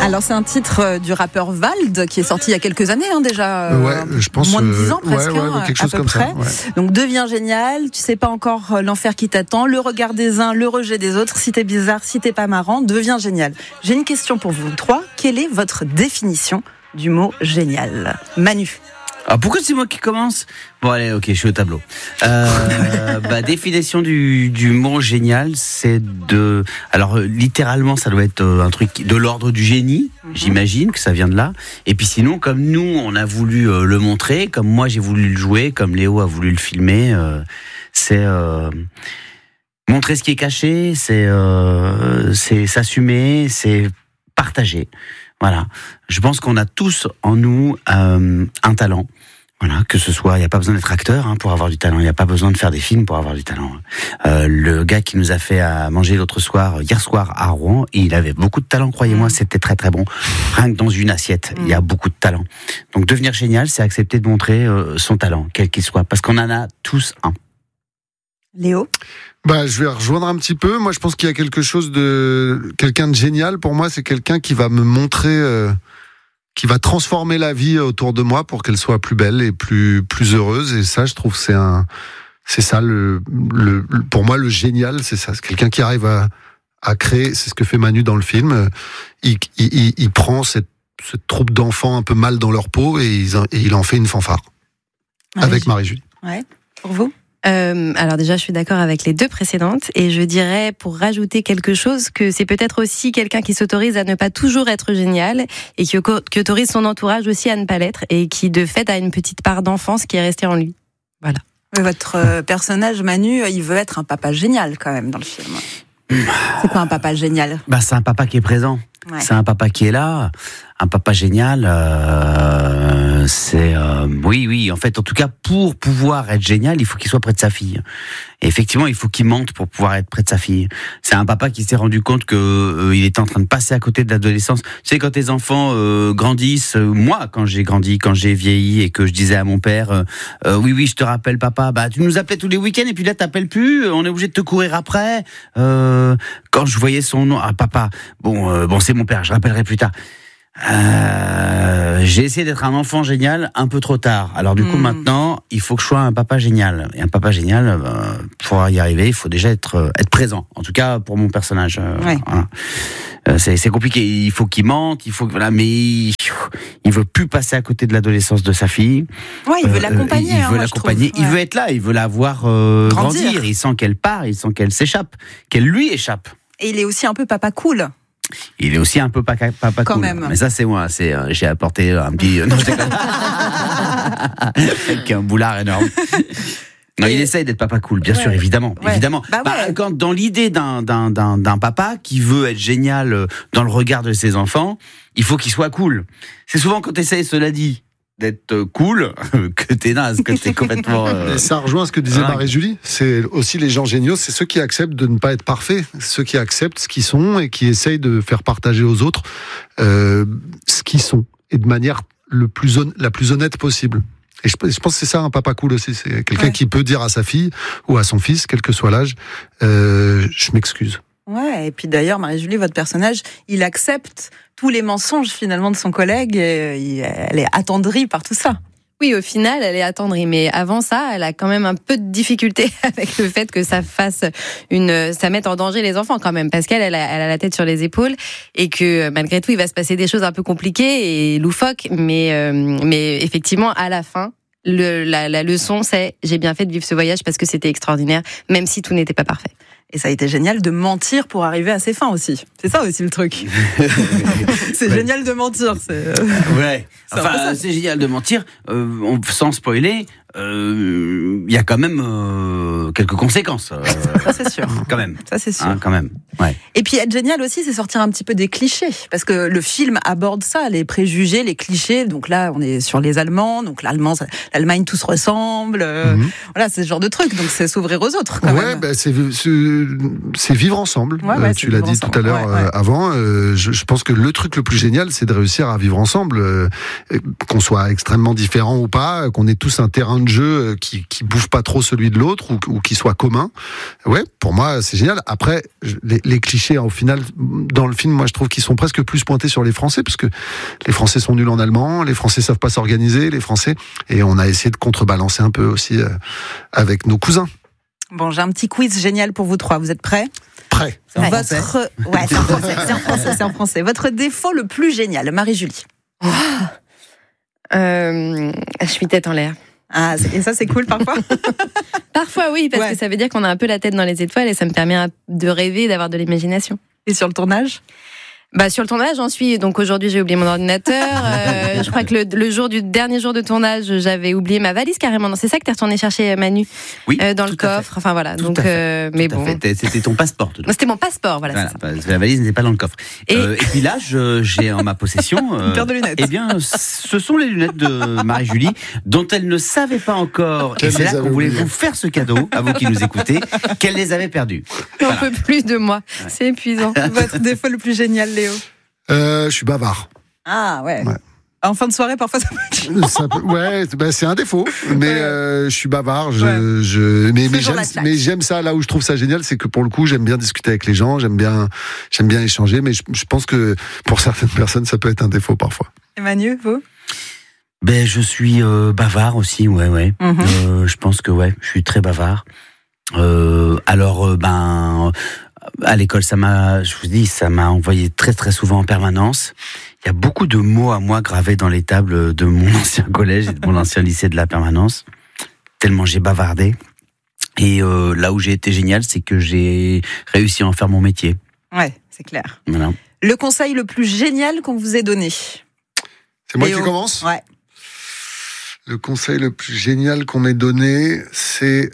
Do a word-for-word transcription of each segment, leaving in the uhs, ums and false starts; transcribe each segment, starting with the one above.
Alors c'est un titre du rappeur Vald qui est sorti il y a quelques années hein, déjà. Euh, ouais, je pense moins de dix ans euh, presque, ouais, ouais, hein, quelque à chose peu comme près. ça. Ouais. Donc deviens génial, tu sais pas encore l'enfer qui t'attend, le regard des uns, le rejet des autres, si t'es bizarre, si t'es pas marrant, deviens génial. J'ai une question pour vous trois, quelle est votre définition du mot génial? Manu. Ah, pourquoi c'est moi qui commence? Bon allez, ok, je suis au tableau. Euh, bah, définition du, du mot génial, c'est de... Alors littéralement, ça doit être un truc de l'ordre du génie, mm-hmm. J'imagine que ça vient de là. Et puis sinon, comme nous, on a voulu euh, le montrer, comme moi j'ai voulu le jouer, comme Léo a voulu le filmer, euh, c'est... Euh, montrer ce qui est caché, c'est, euh, c'est s'assumer, c'est partager. Voilà. Je pense qu'on a tous en nous euh, un talent. Voilà, que ce soit, il n'y a pas besoin d'être acteur hein, pour avoir du talent. Il n'y a pas besoin de faire des films pour avoir du talent. Euh, le gars qui nous a fait à manger l'autre soir, hier soir à Rouen, il avait beaucoup de talent, croyez-moi, mmh. C'était très très bon. Rien que dans une assiette, mmh. il y a beaucoup de talent. Donc devenir génial, c'est accepter de montrer euh, son talent, quel qu'il soit, parce qu'on en a tous un. Léo ? Bah, je vais rejoindre un petit peu. Moi, je pense qu'il y a quelque chose de... Quelqu'un de génial, pour moi, c'est quelqu'un qui va me montrer... Euh... qui va transformer la vie autour de moi pour qu'elle soit plus belle et plus plus heureuse. Et ça, je trouve que c'est un... C'est ça, le, le, pour moi, le génial, c'est ça. C'est quelqu'un qui arrive à, à créer... C'est ce que fait Manu dans le film. Il, il, il prend cette, cette troupe d'enfants un peu mal dans leur peau et il, et il en fait une fanfare. Marie avec Marie-Julie. Ouais. Pour vous ? Euh, alors déjà, je suis d'accord avec les deux précédentes et je dirais, pour rajouter quelque chose, que c'est peut-être aussi quelqu'un qui s'autorise à ne pas toujours être génial et qui, qui autorise son entourage aussi à ne pas l'être et qui, de fait, a une petite part d'enfance qui est restée en lui. Voilà. Votre euh, personnage, Manu, il veut être un papa génial quand même dans le film. C'est quoi un papa génial ? Bah, c'est un papa qui est présent. Ouais. C'est un papa qui est là. Un papa génial, euh, c'est... Euh, oui, oui, en fait, en tout cas, pour pouvoir être génial, il faut qu'il soit près de sa fille. Et effectivement, il faut qu'il mente pour pouvoir être près de sa fille. C'est un papa qui s'est rendu compte que euh, il était en train de passer à côté de l'adolescence. Tu sais, quand tes enfants euh, grandissent, euh, moi, quand j'ai grandi, quand j'ai vieilli et que je disais à mon père, euh, euh, oui, oui, je te rappelle, papa, bah, tu nous appelais tous les week-ends et puis là, t'appelles plus, on est obligé de te courir après. Euh, quand je voyais son nom, ah, papa, bon, euh, bon, c'est mon père, je rappellerai plus tard. Euh, j'ai essayé d'être un enfant génial un peu trop tard. Alors du coup, mmh. maintenant, il faut que je sois un papa génial. Et un papa génial, euh, pour y arriver, il faut déjà être être présent. En tout cas, pour mon personnage. Euh, ouais. Voilà. Euh, c'est, c'est compliqué. Il faut qu'il mente, il faut que, voilà, mais il, il veut plus passer à côté de l'adolescence de sa fille. Ouais, il veut euh, l'accompagner. Il, il hein, veut moi, l'accompagner. trouve, ouais. Il veut être là. Il veut la voir euh, grandir. grandir. Il sent qu'elle part. Il sent qu'elle s'échappe, qu'elle lui échappe. Et il est aussi un peu papa cool. Il est aussi un peu papa, papa Quand cool. Même. Mais ça, c'est moi. C'est, euh, j'ai apporté un petit... Non, je déconne. Avec un boulard énorme. Non, il essaye d'être papa cool, bien ouais. sûr, évidemment. Ouais. évidemment. Bah bah, ouais. quand, dans l'idée d'un, d'un, d'un, d'un papa qui veut être génial dans le regard de ses enfants, il faut qu'il soit cool. C'est souvent quand tu essayes, cela dit, d'être cool, que t'es naze, que t'es complètement... Euh... Et ça rejoint ce que disait Marie-Julie. C'est aussi les gens géniaux, c'est ceux qui acceptent de ne pas être parfaits, ceux qui acceptent ce qu'ils sont et qui essayent de faire partager aux autres euh, ce qu'ils sont, et de manière le plus on... la plus honnête possible. Et je, je pense que c'est ça un papa cool aussi, c'est quelqu'un ouais. qui peut dire à sa fille ou à son fils, quel que soit l'âge, euh, je m'excuse. Ouais, et puis d'ailleurs, Marie-Julie, votre personnage, il accepte tous les mensonges finalement de son collègue et il, elle est attendrie par tout ça. Oui, au final, elle est attendrie, mais avant ça, elle a quand même un peu de difficulté avec le fait que ça fasse une, ça mette en danger les enfants quand même, parce qu'elle, elle a, elle a la tête sur les épaules et que malgré tout, il va se passer des choses un peu compliquées et loufoques, mais, euh, mais effectivement, à la fin, le, la, la leçon, c'est j'ai bien fait de vivre ce voyage parce que c'était extraordinaire, même si tout n'était pas parfait. Et ça a été génial de mentir pour arriver à ses fins aussi. C'est ça aussi le truc. C'est ouais. génial de mentir. C'est... Ouais. C'est enfin, c'est génial de mentir. Euh, sans spoiler, il euh, y a quand même euh, quelques conséquences. Euh, ça c'est sûr. Quand même. Ça c'est sûr. Hein, quand même. Ouais. Et puis être génial aussi, c'est sortir un petit peu des clichés, parce que le film aborde ça, les préjugés, les clichés. Donc là, on est sur les Allemands. Donc l'Allemand, l'Allemagne, tout se ressemble. Euh, mm-hmm. Voilà, c'est ce genre de truc. Donc c'est s'ouvrir aux autres. Quand ouais, même. Bah, c'est, c'est, c'est vivre ensemble. Ouais, ouais, euh, tu l'as dit ensemble. tout à l'heure ouais, ouais. Euh, avant. Euh, je, je pense que le truc le plus génial, c'est de réussir à vivre ensemble, euh, qu'on soit extrêmement différents ou pas, qu'on ait tous un terrain de de jeu qui qui bouffe pas trop celui de l'autre ou, ou qui soit commun. Ouais, pour moi c'est génial. Après les, les clichés, hein, au final dans le film, moi je trouve qu'ils sont presque plus pointés sur les Français parce que les Français sont nuls en allemand, les Français savent pas s'organiser, les Français, et on a essayé de contrebalancer un peu aussi euh, avec nos cousins. Bon, j'ai un petit quiz génial pour vous trois. Vous êtes prêts ? Prêt. C'est en Votre... français Ouais, c'est en français. C'est en français. C'est en français. Votre défaut le plus génial, Marie-Julie. Euh, je suis tête en l'air. Ah, et ça c'est cool parfois. Parfois oui, parce Ouais. que ça veut dire qu'on a un peu la tête dans les étoiles et ça me permet de rêver, d'avoir de l'imagination. Et sur le tournage ? Bah sur le tournage, j'en suis. Donc aujourd'hui, j'ai oublié mon ordinateur. Euh, je crois que le, le jour du dernier jour de tournage, j'avais oublié ma valise carrément. C'est ça que t'es retourné chercher, Manu, Oui, euh, dans le tout à coffre. Enfin voilà. Tout Donc, à fait, euh, mais Tout à bon, fait. C'était ton passeport. tout. Non, c'était mon passeport. Voilà. Voilà, c'est ça. parce que la valise n'était pas dans le coffre. Et- Et, euh, et puis là, je- j'ai en ma possession. euh, Une paire de lunettes. Eh bien, ce sont les lunettes de Marie-Julie, dont elle ne savait pas encore. Et Qu'elle c'est les là avait qu'on voulait oubliées. vous faire ce cadeau, à vous qui nous écoutez, qu'elle les avait perdues. J'en peux plus de moi. C'est épuisant. Votre défaut le plus génial, Léo ? Euh, je suis bavard. Ah ouais. Ouais. En fin de soirée, parfois ça peut être... Ça peut- ouais, bah, c'est un défaut, mais Ouais. euh, je suis bavard. Je, Ouais. je, mais, mais Toujours j'aime, la claque. mais j'aime ça. Là où je trouve ça génial, c'est que pour le coup, j'aime bien discuter avec les gens, j'aime bien, j'aime bien échanger. Mais je, je pense que pour certaines personnes, ça peut être un défaut parfois. Emmanuel, vous ? Ben, je suis euh, bavard aussi, ouais, ouais. Mhm. Euh, je pense que ouais, je suis très bavard. Euh, alors, euh, ben, à l'école, ça m'a, je vous dis, ça m'a envoyé très très souvent en permanence. Il y a beaucoup de mots à moi gravés dans les tables de mon ancien collège et de mon ancien lycée de la permanence. Tellement j'ai bavardé. Et euh, là où j'ai été génial, c'est que j'ai réussi à en faire mon métier. Ouais, c'est clair. Voilà. Le conseil le plus génial qu'on vous ait donné ? C'est moi Léo. qui commence. Ouais. Le conseil le plus génial qu'on m'ait donné, c'est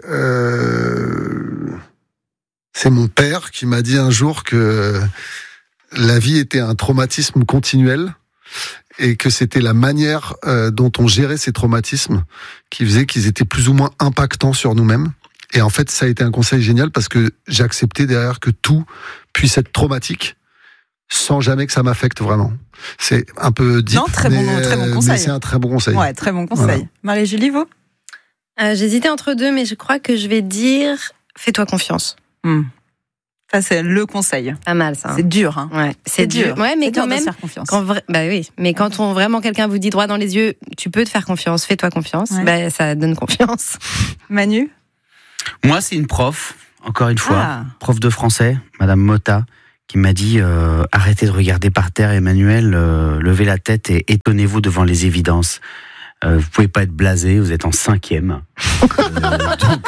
euh, c'est mon père qui m'a dit un jour que la vie était un traumatisme continuel et que c'était la manière euh, dont on gérait ces traumatismes qui faisait qu'ils étaient plus ou moins impactants sur nous-mêmes. Et en fait, ça a été un conseil génial parce que j'ai accepté derrière que tout puisse être traumatique sans jamais que ça m'affecte vraiment. C'est un peu deep, Non, très bon- mais, très bon euh, conseil. mais c'est un très bon conseil. Ouais, très bon conseil. Voilà. Marie-Julie, vous ? Euh, J'hésitais entre deux, mais je crois que je vais dire fais-toi confiance. Hmm. Ça, c'est le conseil. Pas mal ça. hein. C'est dur, hein. Ouais, c'est dur. Ouais, mais C'est dur quand de se même. faire confiance. Quand vra- bah oui, mais quand on vraiment quelqu'un vous dit droit dans les yeux, tu peux te faire confiance, fais-toi confiance. Ouais. Bah, ça donne confiance. Manu ? Moi, c'est une prof, encore une fois, Ah. prof de français, Madame Mota, qui m'a dit euh, arrêtez de regarder par terre, Emmanuel, euh, levez la tête et étonnez-vous devant les évidences. Euh, vous pouvez pas être blasé, vous êtes en cinquième. Euh, donc-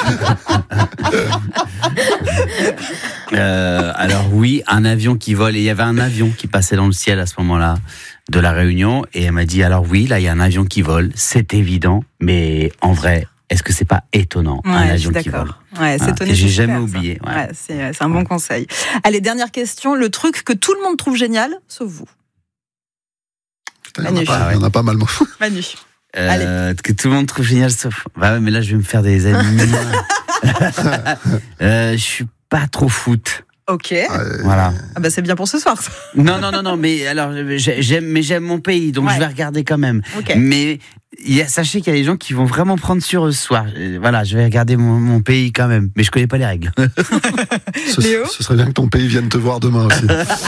Euh, alors oui, un avion qui vole, et il y avait un avion qui passait dans le ciel à ce moment-là de la réunion, et elle m'a dit alors oui, là il y a un avion qui vole, c'est évident, mais en vrai, est-ce que c'est pas étonnant, un Ouais, je avion suis qui vole? d'accord. Ouais, c'est Ah, étonnant. et j'ai c'est jamais super, ça. oublié, ouais. Ouais, c'est c'est un bon conseil. Allez, dernière question. Le truc que tout le monde trouve génial, sauf vous. Putain, il y en a Manu. pas- il y en a pas mal. moi. Manu. Euh, que tout le monde trouve génial sauf. Bah ouais, mais là je vais me faire des amis. euh, je suis pas trop foot. Ok. Euh, Voilà. Ah bah c'est bien pour ce soir. Ça. Non non non non, mais alors j'ai- j'aime mais j'aime mon pays, donc Ouais. je vais regarder quand même. Ok. Mais il y a, sachez qu'il y a des gens qui vont vraiment prendre sur eux ce soir. Euh, Voilà, je vais regarder mon, mon pays quand même, mais je connais pas les règles. Ce, Léo ce serait bien que ton pays vienne te voir demain aussi.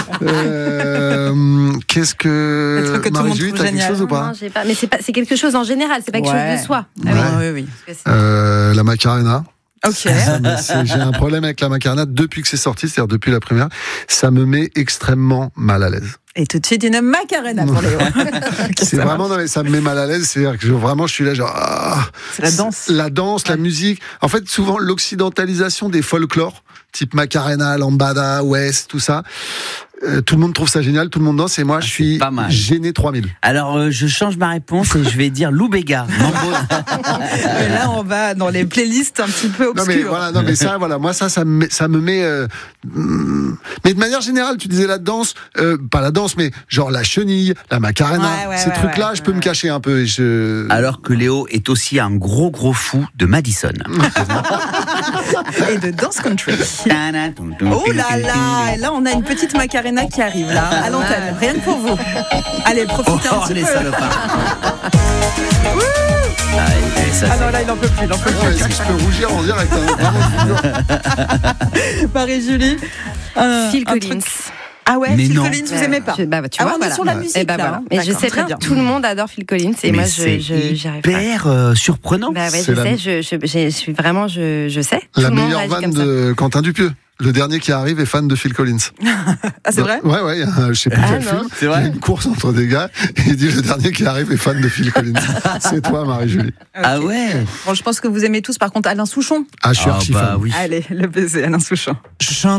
Euh, Qu'est-ce Le que truc que tout le monde Marie-Julie, trouve t'as quelque génial. chose ou pas Non, j'ai pas. Mais c'est pas. C'est quelque chose en général. C'est pas quelque Ouais. chose de soi. Ah Ouais. oui, oui, oui. Parce que c'est- euh, La Macarena. Ok. Ça me- c'est- J'ai un problème avec la Macarena depuis que c'est sorti, c'est-à-dire depuis la première. Ça me met extrêmement mal à l'aise. Et tout de suite une Macarena pour Léo. Ok, C'est ça vraiment, marche. non, mais ça me met mal à l'aise. C'est-à-dire que je, vraiment, je suis là, genre. ah, C'est la danse. La danse, la musique. En fait, souvent, l'occidentalisation des folklores, type Macarena, Lambada, West, tout ça. Euh, tout le monde trouve ça génial, tout le monde danse, et moi, Ah, je c'est suis pas mal. gêné trois mille. Alors euh, je change ma réponse et je vais dire Lou Béga. Mambo. Et là, on va dans les playlists un petit peu Non obscures. mais voilà, non mais ça, voilà, moi ça, ça me met, ça me met. euh, hum, mais de manière générale, tu disais la danse, euh, pas la danse, mais genre la chenille, la Macarena, Ouais, ouais, ces ouais, trucs-là, ouais, je peux ouais. me cacher un peu. Et je... Alors que Léo est aussi un gros gros fou de Madison. Et de danse country. Oh là là, et là on a une petite Macarena. Macarena qui arrive là, à l'antenne, rien que pour vous. Allez, profitez Oh, un petit les peu. salopards. Ah, et ça, Ah c'est- non, là, il en peut plus, il en peut Ah, Est-ce que je peux rougir en direct hein, vraiment, plus. Marie-Julie. un- Phil un Collins. truc- Ah ouais, Mais Phil non. Collins, vous aimez pas? Je- bah, tu Ah, vois, on est voilà. sur la Ouais. musique Et bah, là. voilà. hein. Mais je D'accord, sais très bien, tout le monde adore Phil Collins et Mais moi, c'est je, je, j'y arrive pas. hyper euh, surprenant. Bah ouais, C'est je la- sais, je, je, je, je suis vraiment, je, je sais. La tout le monde meilleure réagit vanne comme ça. de Quentin Dupieux. Le dernier qui arrive est fan de Phil Collins. Ah, c'est vrai? Ouais, ouais, il y a un- je sais plus Ah, quel non. film. C'est Il y vrai a une course entre des gars et il dit le dernier qui arrive est fan de Phil Collins. C'est toi, Marie-Julie. Ah Ok. ouais. Bon, je pense que vous aimez tous par contre Alain Souchon. Ah, je suis Ah archi bah fan. oui. Allez, le baiser, Alain Souchon. Je chante